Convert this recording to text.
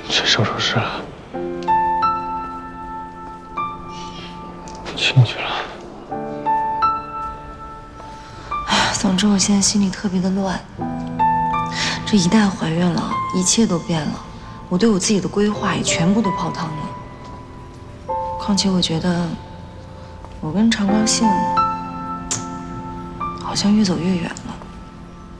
去手术室了，进去了。 哎呀，总之我现在心里特别的乱。这一旦怀孕了，一切都变了，我对我自己的规划也全部都泡汤了。况且我觉得，我跟常高兴好像越走越远了。